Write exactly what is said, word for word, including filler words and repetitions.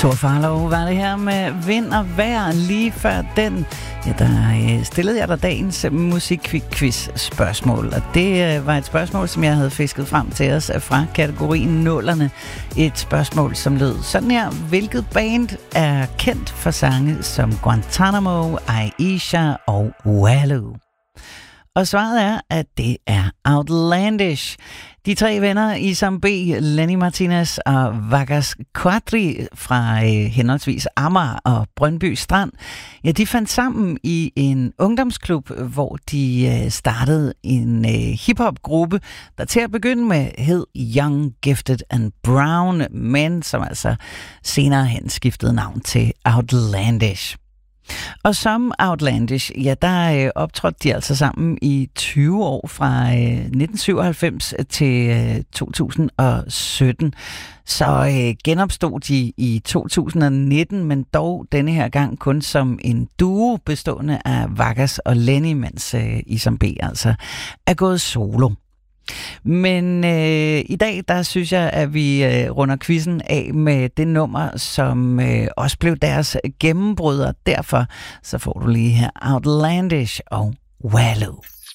Thor Farlov var det her med Vind og Vejr. Lige før den, ja, der stillede jeg dig dagens musikquiz-spørgsmål. Og det var et spørgsmål, som jeg havde fisket frem til os fra kategorien nullerne. Et spørgsmål, som lød sådan her. Hvilket band er kendt for sange som Guantanamo, Aisha og Wallow? Og svaret er, at det er Outlandish. De tre venner, Isam B, Lenny Martinez og Vagas Quadri fra øh, henholdsvis Amager og Brøndby Strand, ja, de fandt sammen i en ungdomsklub, hvor de øh, startede en øh, hiphop-gruppe, der til at begynde med hed Young, Gifted and Brown, men som altså senere hen skiftede navn til Outlandish. Og som Outlandish, ja, der øh, optrådte de altså sammen i tyve år, fra øh, nitten syvoghalvfems til øh, to tusind og sytten. Så øh, genopstod de i to tusind og nitten, men dog denne her gang kun som en duo bestående af Vagas og Lenny, mens øh, Isam B altså er gået solo. Men øh, i dag, der synes jeg, at vi øh, runder quizzen af med det nummer, som øh, også blev deres gennembrud, og derfor så får du lige her Outlandish og Wallow.